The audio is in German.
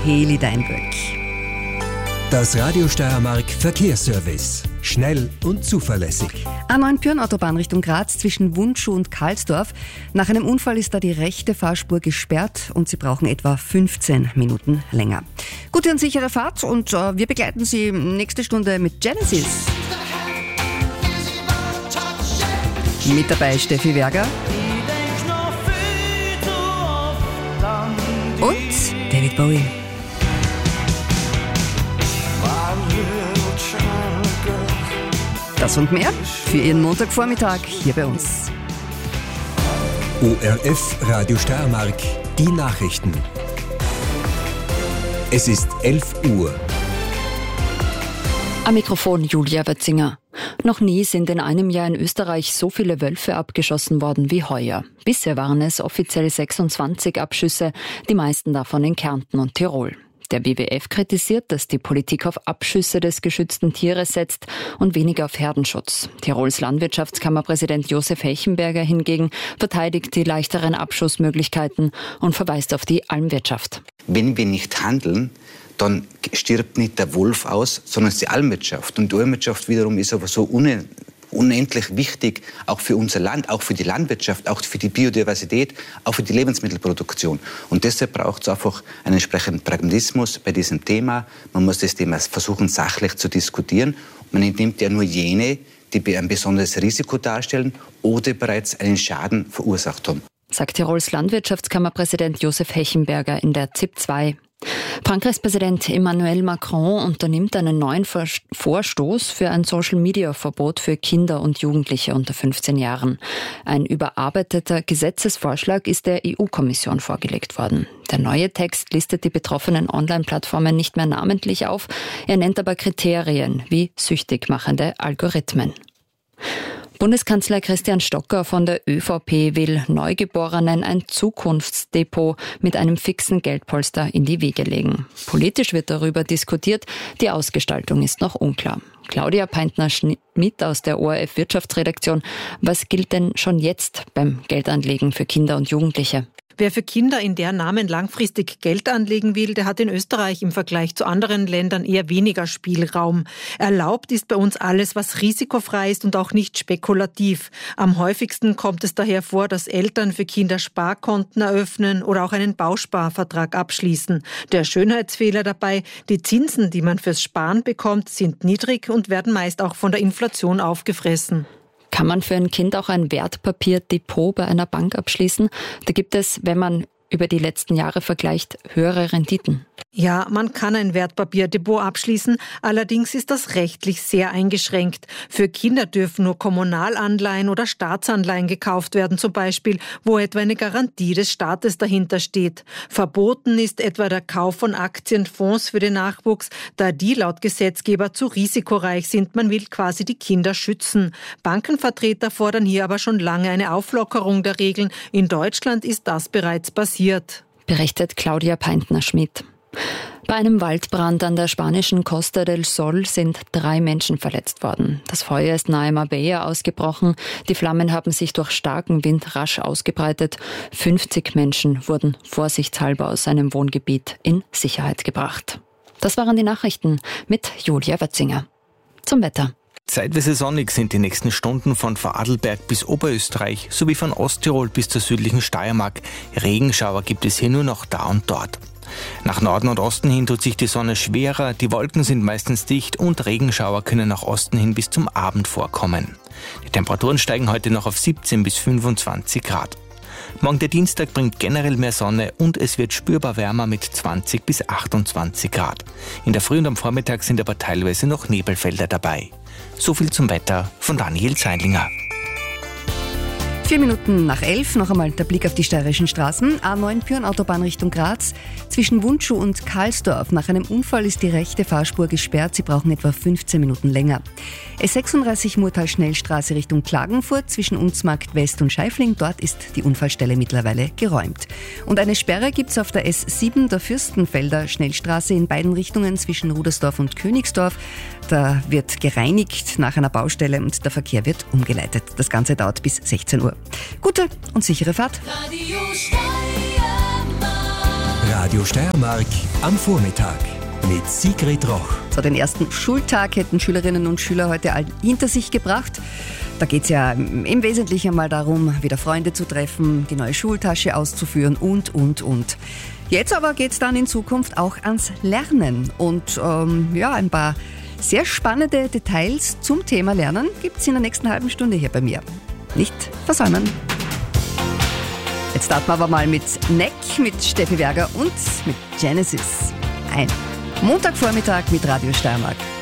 Heli Deinböck. Das Radio Steiermark Verkehrsservice. Schnell und zuverlässig. A9 Pyhrn-Autobahn Richtung Graz zwischen Wundschuh und Karlsdorf. Nach einem Unfall ist da die rechte Fahrspur gesperrt und Sie brauchen etwa 15 Minuten länger. Gute und sichere Fahrt und wir begleiten Sie nächste Stunde mit Genesis. Mit dabei Steffi Werger und David Bowie. Das und mehr für Ihren Montagvormittag hier bei uns. ORF Radio Steiermark, die Nachrichten. Es ist 11 Uhr. Am Mikrofon Julia Wetzinger. Noch nie sind in einem Jahr in Österreich so viele Wölfe abgeschossen worden wie heuer. Bisher waren es offiziell 26 Abschüsse, die meisten davon in Kärnten und Tirol. Der WWF kritisiert, dass die Politik auf Abschüsse des geschützten Tieres setzt und weniger auf Herdenschutz. Tirols Landwirtschaftskammerpräsident Josef Hechenberger hingegen verteidigt die leichteren Abschussmöglichkeiten und verweist auf die Almwirtschaft. Wenn wir nicht handeln, dann stirbt nicht der Wolf aus, sondern es ist die Almwirtschaft. Und die Almwirtschaft wiederum ist aber so unendlich wichtig, auch für unser Land, auch für die Landwirtschaft, auch für die Biodiversität, auch für die Lebensmittelproduktion. Und deshalb braucht es einfach einen entsprechenden Pragmatismus bei diesem Thema. Man muss das Thema versuchen, sachlich zu diskutieren. Man nimmt ja nur jene, die ein besonderes Risiko darstellen oder bereits einen Schaden verursacht haben. Sagt Tirols Landwirtschaftskammerpräsident Josef Hechenberger in der ZIP 2. Frankreichs Präsident Emmanuel Macron unternimmt einen neuen Vorstoß für ein Social-Media-Verbot für Kinder und Jugendliche unter 15 Jahren. Ein überarbeiteter Gesetzesvorschlag ist der EU-Kommission vorgelegt worden. Der neue Text listet die betroffenen Online-Plattformen nicht mehr namentlich auf, er nennt aber Kriterien wie süchtig machende Algorithmen. Bundeskanzler Christian Stocker von der ÖVP will Neugeborenen ein Zukunftsdepot mit einem fixen Geldpolster in die Wege legen. Politisch wird darüber diskutiert, die Ausgestaltung ist noch unklar. Claudia Peintner-Schmidt aus der ORF Wirtschaftsredaktion. Was gilt denn schon jetzt beim Geldanlegen für Kinder und Jugendliche? Wer für Kinder in deren Namen langfristig Geld anlegen will, der hat in Österreich im Vergleich zu anderen Ländern eher weniger Spielraum. Erlaubt ist bei uns alles, was risikofrei ist und auch nicht spekulativ. Am häufigsten kommt es daher vor, dass Eltern für Kinder Sparkonten eröffnen oder auch einen Bausparvertrag abschließen. Der Schönheitsfehler dabei: die Zinsen, die man fürs Sparen bekommt, sind niedrig und werden meist auch von der Inflation aufgefressen. Kann man für ein Kind auch ein Wertpapierdepot bei einer Bank abschließen? Da gibt es, wenn man über die letzten Jahre vergleicht, höhere Renditen. Ja, man kann ein Wertpapierdepot abschließen, allerdings ist das rechtlich sehr eingeschränkt. Für Kinder dürfen nur Kommunalanleihen oder Staatsanleihen gekauft werden, zum Beispiel, wo etwa eine Garantie des Staates dahinter steht. Verboten ist etwa der Kauf von Aktienfonds für den Nachwuchs, da die laut Gesetzgeber zu risikoreich sind. Man will quasi die Kinder schützen. Bankenvertreter fordern hier aber schon lange eine Auflockerung der Regeln. In Deutschland ist das bereits passiert. Berichtet Claudia Peintner-Schmidt. Bei einem Waldbrand an der spanischen Costa del Sol sind 3 Menschen verletzt worden. Das Feuer ist nahe Marbella ausgebrochen. Die Flammen haben sich durch starken Wind rasch ausgebreitet. 50 Menschen wurden vorsichtshalber aus einem Wohngebiet in Sicherheit gebracht. Das waren die Nachrichten mit Julia Wetzinger. Zum Wetter. Zeitweise sonnig sind die nächsten Stunden von Vorarlberg bis Oberösterreich sowie von Osttirol bis zur südlichen Steiermark. Regenschauer gibt es hier nur noch da und dort. Nach Norden und Osten hin tut sich die Sonne schwerer, die Wolken sind meistens dicht und Regenschauer können nach Osten hin bis zum Abend vorkommen. Die Temperaturen steigen heute noch auf 17 bis 25 Grad. Morgen der Dienstag bringt generell mehr Sonne und es wird spürbar wärmer mit 20 bis 28 Grad. In der Früh und am Vormittag sind aber teilweise noch Nebelfelder dabei. So viel zum Wetter von Daniel Zeidlinger. 4 Minuten nach 11, noch einmal der Blick auf die steirischen Straßen. A9 Pyhrn-Autobahn Richtung Graz. Zwischen Wundschuh und Karlsdorf. Nach einem Unfall ist die rechte Fahrspur gesperrt. Sie brauchen etwa 15 Minuten länger. S36 Murtal-Schnellstraße Richtung Klagenfurt. Zwischen Unzmarkt West und Scheifling. Dort ist die Unfallstelle mittlerweile geräumt. Und eine Sperre gibt es auf der S7 der Fürstenfelder Schnellstraße in beiden Richtungen zwischen Rudersdorf und Königsdorf. Da wird gereinigt nach einer Baustelle und der Verkehr wird umgeleitet. Das Ganze dauert bis 16 Uhr. Gute und sichere Fahrt. Radio Radio Steiermark am Vormittag mit Sigrid Roch. So, den ersten Schultag hätten Schülerinnen und Schüler heute hinter sich gebracht. Da geht es ja im Wesentlichen mal darum, wieder Freunde zu treffen, die neue Schultasche auszuführen und. Jetzt aber geht es dann in Zukunft auch ans Lernen. Und ein paar sehr spannende Details zum Thema Lernen gibt es in der nächsten halben Stunde hier bei mir. Nicht versäumen. Jetzt starten wir aber mal mit Neck, mit Steffi Berger und mit Genesis. Ein Montagvormittag mit Radio Steiermark.